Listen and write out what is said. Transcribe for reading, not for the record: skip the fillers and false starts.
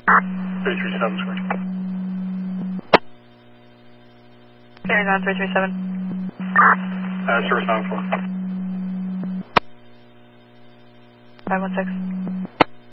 337 square. Carrying on 337. Service 94. 516.